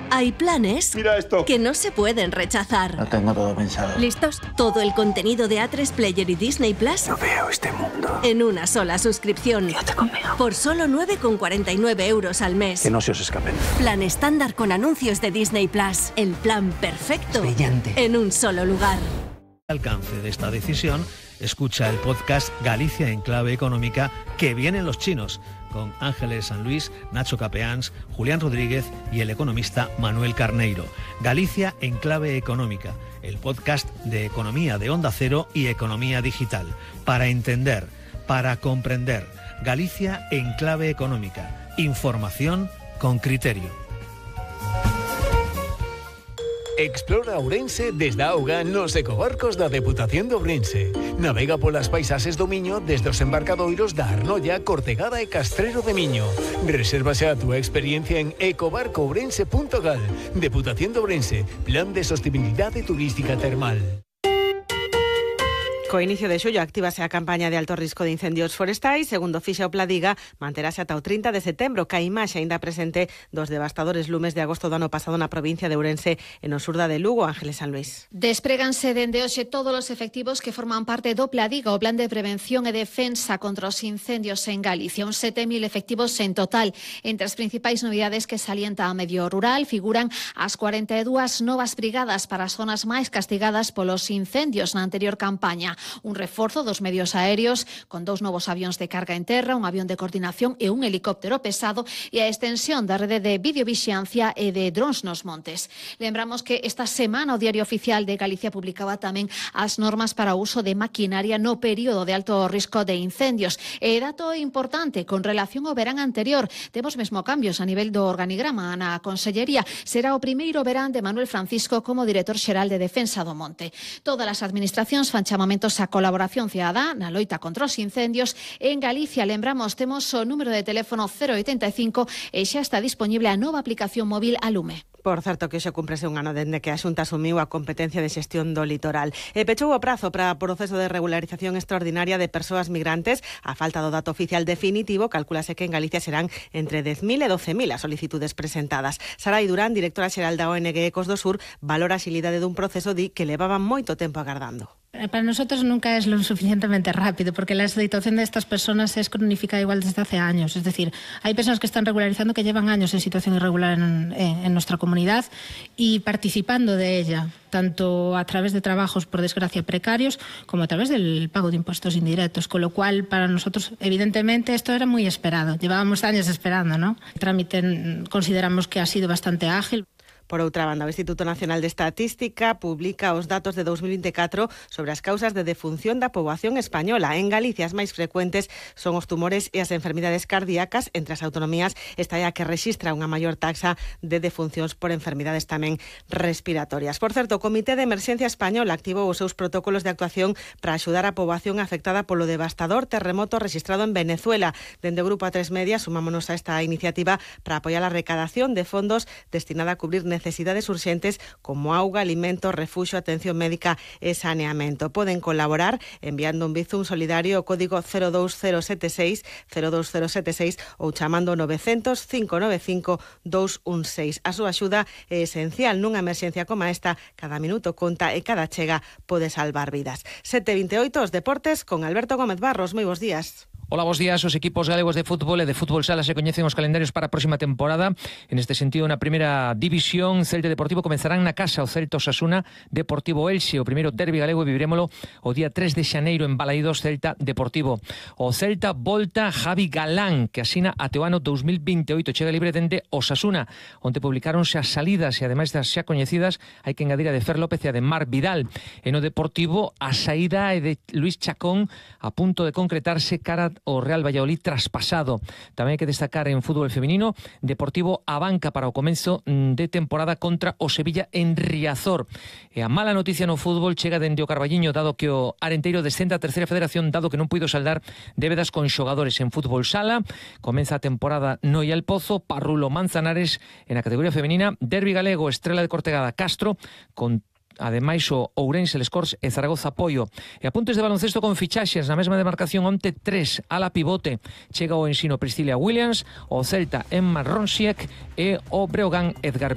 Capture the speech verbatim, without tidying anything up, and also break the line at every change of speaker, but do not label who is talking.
Hay planes
Mira esto.
que no se pueden rechazar.
Lo tengo todo pensado.
¿Listos? Todo el contenido de A tres Player y Disney Plus
No veo este mundo.
en una sola suscripción.
Quédate conmigo.
Por solo nueve con cuarenta y nueve euros al mes.
Que no se os escapen.
Plan estándar con anuncios de Disney Plus. El plan perfecto.
Brillante.
En un solo lugar.
Alcance de esta decisión, escucha el podcast Galicia en clave económica, que vienen los chinos, con Ángeles San Luis, Nacho Capeans, Julián Rodríguez y el economista Manuel Carneiro. Galicia en clave económica, el podcast de economía de Onda Cero y economía digital. Para entender, para comprender. Galicia en clave económica. Información con criterio.
Explora Ourense desde a auga nos ecobarcos da Deputación de Ourense. Navega polas paisaxes do Miño desde os embarcadoiros da Arnolla, Cortegada e Castrero de Miño. Reserva xa a túa experiencia en ecobarco ourense punto gal. Deputación de Ourense, Plan de Sostenibilidade Turística Termal.
Co inicio de xullo actívase a campaña de alto risco de incendios forestais. Segundo fixa o Pladiga, manterase ata o trinta de setembro, que a imaxe aínda presente dos devastadores lumes de agosto do ano pasado na provincia de Ourense e no sur da de Lugo. Ángeles San Luis.
Despréganse dende hoxe todos os efectivos que forman parte do Pladiga, o Plan de Prevención e Defensa contra os Incendios en Galicia. Uns sete mil efectivos en total. Entre as principais novidades que salienta a medio rural figuran as cuarenta e dúas novas brigadas para as zonas máis castigadas polos incendios na anterior campaña. Un reforzo dos medios aéreos con dous novos avións de carga en terra, un avión de coordinación e un helicóptero pesado, e a extensión da rede de videovixiancia e de drons nos montes. Lembramos que esta semana o Diario Oficial de Galicia publicaba tamén as normas para o uso de maquinaria no período de alto risco de incendios. E dato importante con relación ao verán anterior, temos mesmo cambios a nivel do organigrama na Consellería. Será o primeiro verán de Manuel Francisco como director xeral de Defensa do Monte. Todas as administracións fan chamamentos a colaboración cidadá na loita contra os incendios. En Galicia, lembramos, temos o número de teléfono cero oitenta e cinco e xa está disponible a nova aplicación móvil a Lume.
Por certo, que hoxe cúmprese un ano dende que a Xunta asumiu a competencia de xestión do litoral. E pechou o prazo para o proceso de regularización extraordinaria de persoas migrantes. A falta do dato oficial definitivo, calculase que en Galicia serán entre dez mil e doce mil as solicitudes presentadas. Sarai Durán, directora xeral da O N G Ecos do Sur, valora a xilidade dun proceso di que levaban moito tempo agardando.
Para nosotros nunca es lo suficientemente rápido, porque la situación de estas personas es cronificada igual desde hace años. Es decir, hay personas que están regularizando que llevan años en situación irregular en, en, en nuestra comunidad y participando de ella, tanto a través de trabajos, por desgracia, precarios, como a través del pago de impuestos indirectos. Con lo cual, para nosotros, evidentemente, esto era muy esperado. Llevábamos años esperando, ¿no? El trámite consideramos que ha sido bastante ágil.
Por outra banda, o Instituto Nacional de Estatística publica os datos de dos mil veinticuatro sobre as causas de defunción da poboación española. En Galicia, as máis frecuentes son os tumores e as enfermidades cardíacas. Entre as autonomías está a que rexistra unha maior taxa de defuncións por enfermidades tamén respiratorias. Por certo, o Comité de Emerxencia Español activou os seus protocolos de actuación para axudar a poboación afectada polo devastador terremoto rexistrado en Venezuela. Dende o Grupo A tres Media sumámonos a esta iniciativa para apoiar a recadación de fondos destinada a cubrir necesidades urxentes como auga, alimento, refuxo, atención médica e saneamento. Poden colaborar enviando un bizum solidario ao código cero dous cero sete seis cero dous cero sete seis ou chamando novecientos, cinco nove cinco, dous un seis. A súa axuda é esencial nunha emerxencia como esta. Cada minuto conta e cada chega pode salvar vidas. sete vinte e oito, os deportes con Alberto Gómez Barros. Moi bons días.
Hola, bos días. Os equipos galegos de fútbol e de fútbol sala se coñecen os calendarios para a próxima temporada. En este sentido, na primeira división, Celta e Deportivo comenzarán na casa o Celta Osasuna, Deportivo Elxe, o primeiro derbi galego, e vivirémolo o día tres de xaneiro en Balaídos, Celta Deportivo. O Celta volta Javi Galán, que asina até o ano dos mil veintioito, chega libre dende Osasuna, onde publicaronse as salidas e ademais das xa coñecidas, hai que engadir a de Fer López e a de Mar Vidal. En o Deportivo, a saída é de Luis Chacón, a punto de concretarse cara o Real Valladolid traspasado. Tamén hai que destacar en fútbol feminino, Deportivo abanca para o comenzo de temporada contra o Sevilla en Riazor. E a mala noticia no fútbol chega dende o Carballiño, dado que o Arenteiro descende a terceira federación, dado que non puido saldar débedas con xogadores. En fútbol sala comeza a temporada no Ial Pozo, Parrulo Manzanares. En a categoría femenina, derbi galego, Estrela de Cortegada Castro, con ademais o Ourense, Lescors e Zaragoza Apoio. E apuntes de baloncesto con fichaxes na mesma demarcación, onte tres, ala pivote. Chega o Ensino Priscilia Williams, o Celta Emma Ronsiek e o Breogán Edgar